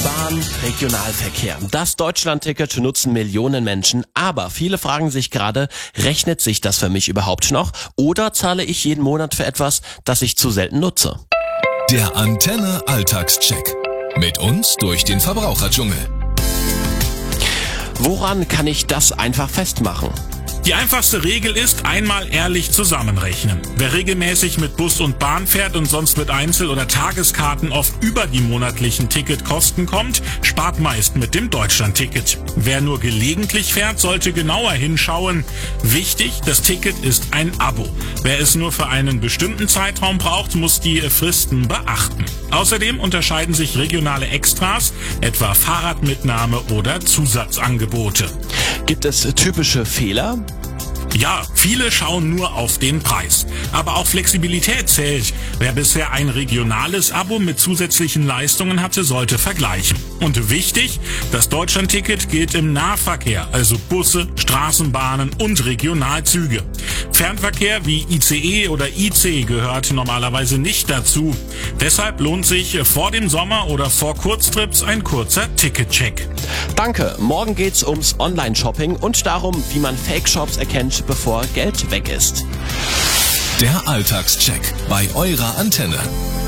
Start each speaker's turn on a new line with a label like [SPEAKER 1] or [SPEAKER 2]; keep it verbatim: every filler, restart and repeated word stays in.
[SPEAKER 1] Bahn, Regionalverkehr. Das Deutschlandticket nutzen Millionen Menschen, aber viele fragen sich gerade, rechnet sich das für mich überhaupt noch oder zahle ich jeden Monat für etwas, das ich zu selten nutze?
[SPEAKER 2] Der Antenne Alltagscheck. Mit uns durch den Verbraucherdschungel.
[SPEAKER 1] Woran kann ich das einfach festmachen?
[SPEAKER 3] Die einfachste Regel ist, einmal ehrlich zusammenrechnen. Wer regelmäßig mit Bus und Bahn fährt und sonst mit Einzel- oder Tageskarten oft über die monatlichen Ticketkosten kommt, spart meist mit dem Deutschlandticket. Wer nur gelegentlich fährt, sollte genauer hinschauen. Wichtig, das Ticket ist ein Abo. Wer es nur für einen bestimmten Zeitraum braucht, muss die Fristen beachten. Außerdem unterscheiden sich regionale Extras, etwa Fahrradmitnahme oder Zusatzangebote.
[SPEAKER 1] Gibt es typische Fehler?
[SPEAKER 3] Ja, viele schauen nur auf den Preis. Aber auch Flexibilität zählt. Wer bisher ein regionales Abo mit zusätzlichen Leistungen hatte, sollte vergleichen. Und wichtig, das Deutschlandticket gilt im Nahverkehr, also Busse, Straßenbahnen und Regionalzüge. Fernverkehr wie I C E oder I C gehört normalerweise nicht dazu. Deshalb lohnt sich vor dem Sommer oder vor Kurztrips ein kurzer Ticketcheck.
[SPEAKER 1] Danke. Morgen geht's ums Online-Shopping und darum, wie man Fake-Shops erkennt, bevor Geld weg ist.
[SPEAKER 2] Der Alltagscheck bei eurer Antenne.